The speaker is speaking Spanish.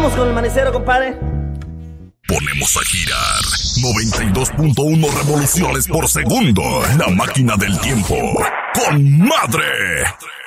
Vamos con el manicero, compadre. Ponemos a girar 92.1 revoluciones por segundo. La máquina del tiempo. ¡Con madre!